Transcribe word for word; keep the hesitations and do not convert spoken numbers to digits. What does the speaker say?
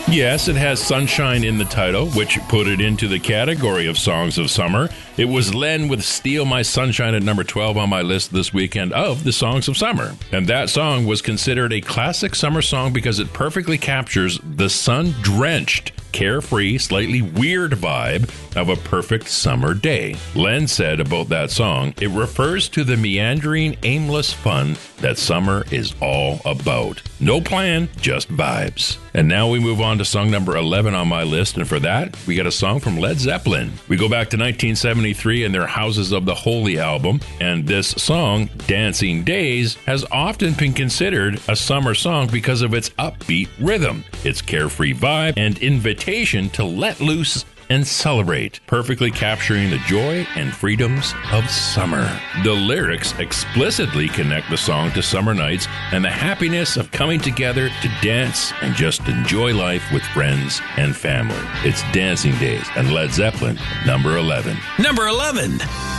Yes, it has Sunshine in the title, which put it into the category of songs of summer. It was Len with Steal My Sunshine at number twelve on my list this weekend of the songs of summer. And that song was considered a classic summer song because it perfectly captures the sun-drenched, carefree, slightly weird vibe of a perfect summer day. Len said about that song, it refers to the meandering, aimless fun that summer is all about. No plan, just vibes. And now we move on to song number eleven on my list, and for that, we got a song from Led Zeppelin. We go back to nineteen seventy-three and their Houses of the Holy album, and this song, Dancing Days, has often been considered a summer song because of its upbeat rhythm, its carefree vibe, and invitation to let loose and celebrate, perfectly capturing the joy and freedoms of summer. The lyrics explicitly connect the song to summer nights and the happiness of coming together to dance and just enjoy life with friends and family. It's Dancing Days and Led Zeppelin, number eleven. Number eleven.